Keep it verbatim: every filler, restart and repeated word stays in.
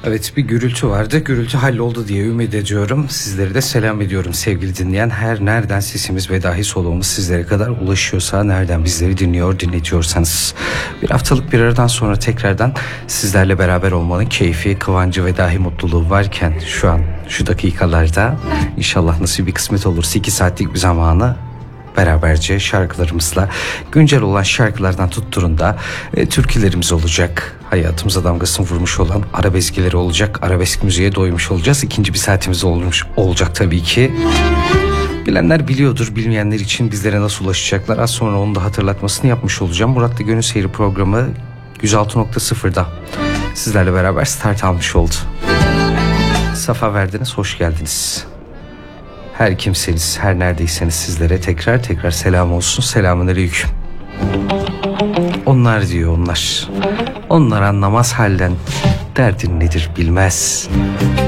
Evet, bir gürültü vardı. Gürültü halloldu diye ümit ediyorum. Sizleri de selam ediyorum sevgili dinleyen. Her nereden sesimiz ve dahi soluğumuz sizlere kadar ulaşıyorsa, nereden bizleri dinliyor, dinletiyorsanız. Bir haftalık bir aradan sonra tekrardan sizlerle beraber olmanın keyfi, kıvancı ve dahi mutluluğu varken şu an şu dakikalarda inşallah nasıl bir kısmet olursa iki saatlik bir zamanı beraberce şarkılarımızla, güncel olan şarkılardan tutturun da e, türkülerimiz olacak. Hayatımıza damgasını vurmuş olan arabeskleri olacak. Arabesk müziğe doymuş olacağız. İkinci bir saatimiz olmuş olacak tabii ki. Bilenler biliyordur, bilmeyenler için bizlere nasıl ulaşacaklar. Az sonra onun da hatırlatmasını yapmış olacağım. Murat'la Gönül Seyri programı yüz altı nokta sıfır'da sizlerle beraber start almış oldu. Safa verdiniz, hoş geldiniz. Her kimseniz, her neredeyseniz sizlere tekrar tekrar selam olsun. Selamünaleyküm. Onlar diyor onlar. Onlar anlamaz halden. Derdin nedir bilmez.